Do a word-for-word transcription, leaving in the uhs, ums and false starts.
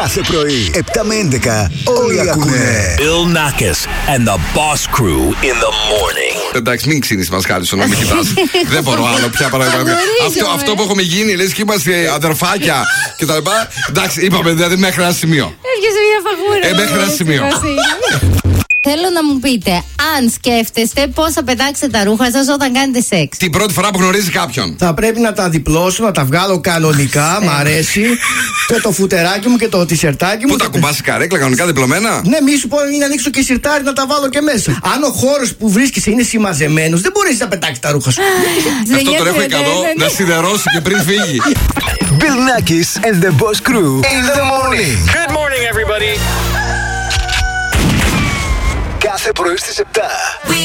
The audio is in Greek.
Κάθε πρωί, επτά με έντεκα, όλοι ακούνε. Bill Nackis and the Boss Crew in the morning. Εντάξει, μην ξύνεις μασχάλισο να μην κοιτάς. Δεν μπορώ άλλο πια παραδείγματα. Αυτό, αυτό που έχουμε γίνει, λες και είμαστε αδερφάκια και τα λοιπά. Εντάξει, είπαμε δηλαδή μέχρι ένα σημείο. Έρχεσαι μια φαγούρα. Ε, μέχρι ένα σημείο. Θέλω να μου πείτε, αν σκέφτεστε πώς θα πετάξετε τα ρούχα σας όταν κάνετε σεξ. Την πρώτη φορά που γνωρίζει κάποιον. Θα πρέπει να τα διπλώσω, να τα βγάλω κανονικά. Μ' αρέσει. Και το φουτεράκι μου και το τισερτάκι μου. Πού τα κουμπάς η καρέκλα, κανονικά διπλωμένα. Ναι, μη σου πω, μην ανοίξω και σιρτάρι να τα βάλω και μέσα. Αν ο χώρος που βρίσκεσαι είναι συμμαζεμένος, δεν μπορείς να πετάξεις τα ρούχα σου. Αυτό τον έχω ικανό να σιδερώσει και πριν φύγει. Bill Nackis and the Boss Crew in the morning. Good morning, everybody. Κάθε πρωί στις επτά.